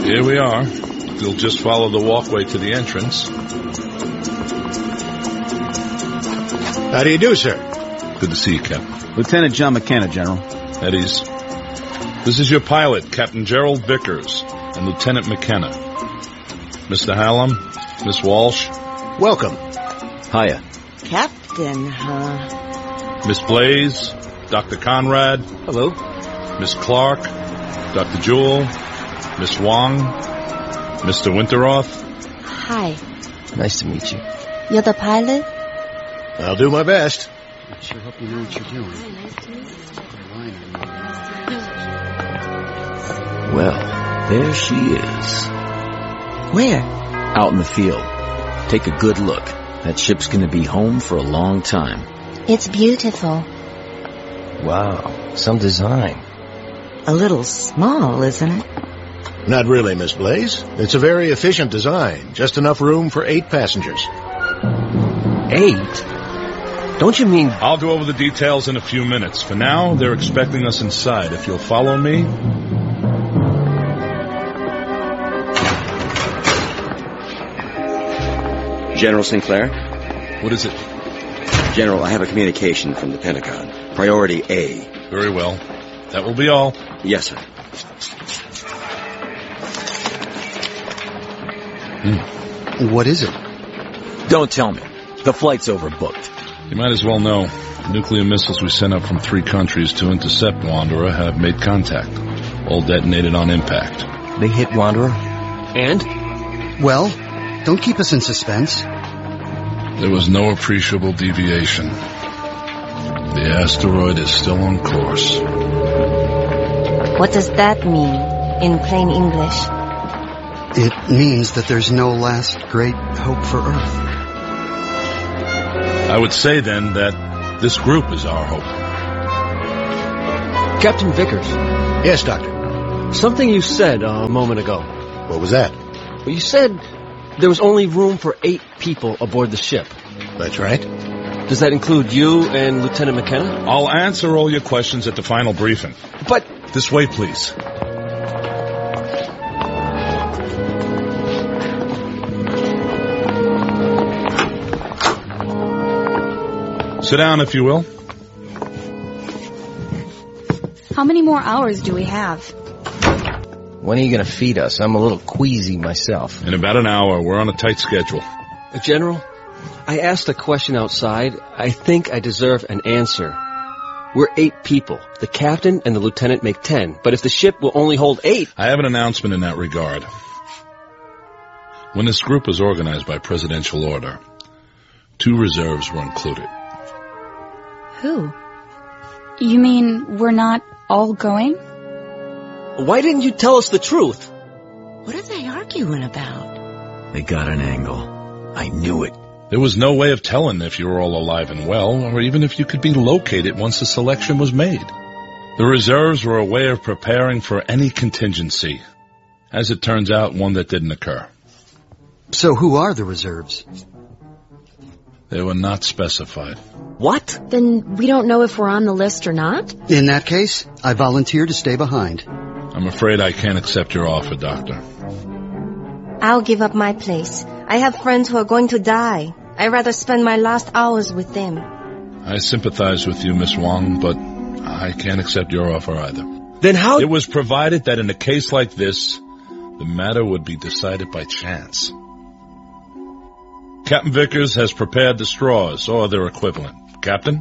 Here we are. You'll just follow the walkway to the entrance. How do you do, sir? Good to see you, Captain. Lieutenant John McKenna, General. At ease. This is your pilot, Captain Gerald Vickers, and Lieutenant McKenna. Mr. Hallam, Miss Walsh. Welcome. Hiya. Captain, huh? Miss Blaze, Dr. Conrad. Hello. Miss Clark, Dr. Jewell, Miss Wong, Mr. Winteroth. Hi. Nice to meet you. You're the pilot? I'll do my best. I sure hope you know what you're doing. Well, there she is. Where? Out in the field. Take a good look. That ship's gonna be home for a long time. It's beautiful. Wow, some design. A little small, isn't it? Not really, Miss Blaze. It's a very efficient design. Just enough room for 8 passengers. 8? Don't you mean... I'll go over the details in a few minutes. For now, they're expecting us inside. If you'll follow me... General Sinclair? What is it? General, I have a communication from the Pentagon. Priority A. Very well. That will be all. Yes, sir. What is it? Don't tell me. The flight's overbooked. You might as well know. The nuclear missiles we sent up from 3 countries to intercept Wanderer have made contact. All detonated on impact. They hit Wanderer? And? Well, don't keep us in suspense. There was no appreciable deviation. The asteroid is still on course. What does that mean in plain English? It means that there's no last great hope for Earth. I would say then that this group is our hope. Captain Vickers. Yes, Doctor. Something you said a moment ago. What was that? Well, you said there was only room for 8 people aboard the ship. That's right. Does that include you and Lieutenant McKenna? I'll answer all your questions at the final briefing. But... This way, please. Sit down, if you will. How many more hours do we have? When are you gonna feed us? I'm a little queasy myself. In about an hour. We're on a tight schedule. General, I asked a question outside. I think I deserve an answer. We're 8 people. The captain and the lieutenant make 10. But if the ship will only hold 8... I have an announcement in that regard. When this group was organized by presidential order, 2 reserves were included. Who? You mean we're not all going? Why didn't you tell us the truth? What are they arguing about? They got an angle. I knew it. There was no way of telling if you were all alive and well, or even if you could be located once the selection was made. The reserves were a way of preparing for any contingency. As it turns out, one that didn't occur. So who are the reserves? They were not specified. What? Then we don't know if we're on the list or not? In that case, I volunteer to stay behind. I'm afraid I can't accept your offer, Doctor. I'll give up my place. I have friends who are going to die. I'd rather spend my last hours with them. I sympathize with you, Miss Wong, but I can't accept your offer either. Then how... It was provided that in a case like this, the matter would be decided by chance. Captain Vickers has prepared the straws, or their equivalent. Captain?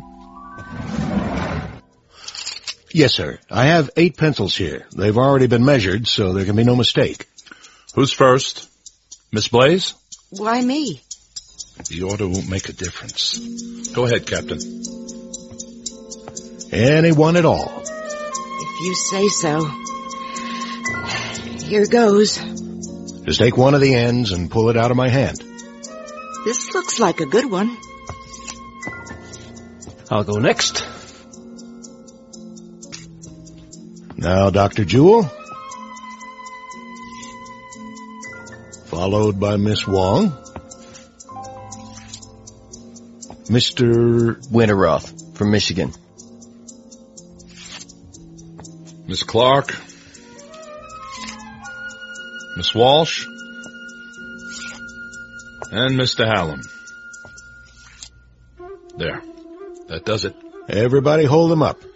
Yes, sir. I have 8 pencils here. They've already been measured, so there can be no mistake. Who's first? Miss Blaze? Why me? The order won't make a difference. Go ahead, Captain. Anyone at all. If you say so. Here goes. Just take one of the ends and pull it out of my hand. This looks like a good one. I'll go next. Now, Dr. Jewell. Followed by Miss Wong. Mr. Winteroth from Michigan. Miss Clark. Miss Walsh, and Mr. Hallam. There. That does it. Everybody hold them up.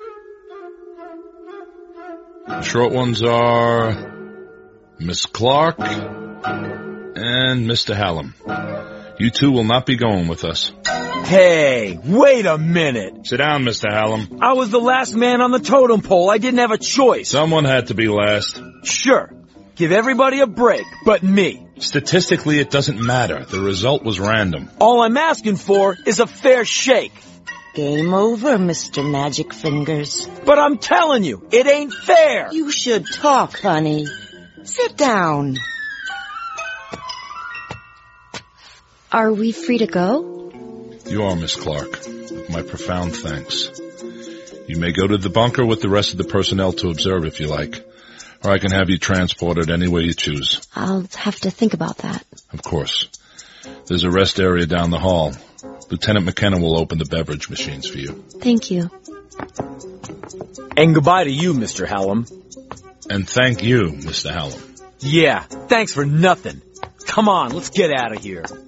The short ones are Miss Clark and Mr. Hallam. You two will not be going with us. Hey, wait a minute. Sit down, Mr. Hallam. I was the last man on the totem pole. I didn't have a choice. Someone had to be last. Sure. Give everybody a break, but me. Statistically, it doesn't matter. The result was random. All I'm asking for is a fair shake. Game over, Mr. Magic Fingers. But I'm telling you, it ain't fair. You should talk, honey. Sit down. Are we free to go? You are, Miss Clark. With my profound thanks. You may go to the bunker with the rest of the personnel to observe if you like. Or I can have you transported any way you choose. I'll have to think about that. Of course. There's a rest area down the hall. Lieutenant McKenna will open the beverage machines for you. Thank you. And goodbye to you, Mr. Hallam. And thank you, Mr. Hallam. Yeah, thanks for nothing. Come on, let's get out of here.